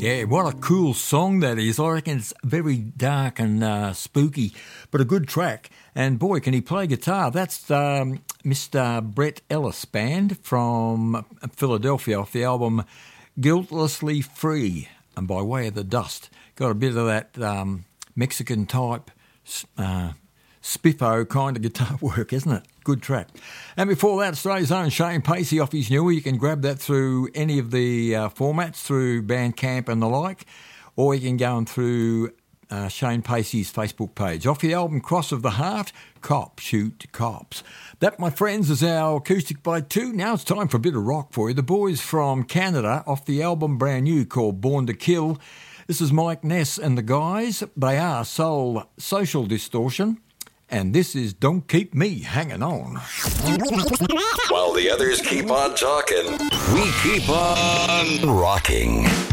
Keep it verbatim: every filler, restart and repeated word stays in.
Yeah, what a cool song that is. I reckon it's very dark and uh, spooky, but a good track. And boy, can he play guitar. That's um, Mister Brett Ellis Band from Philadelphia off the album Guiltlessly Free, and by way of the dust. Got a bit of that um, Mexican type uh, spiffo kind of guitar work, isn't it? Good track. And before that, Australia's own Shane Pacey off his newer. You can grab that through any of the uh, formats, through Bandcamp and the like, or you can go on through uh, Shane Pacey's Facebook page. Off the album Cross of the Heart, Cop Shoot Cops. That, my friends, is our Acoustic by Two. Now it's time for a bit of rock for you. The boys from Canada off the album brand new called Born to Kill. This is Mike Ness and the guys. They are Soul Social Distortion. And this is Don't Keep Me Hanging On. While the others keep on talking, we keep on rocking.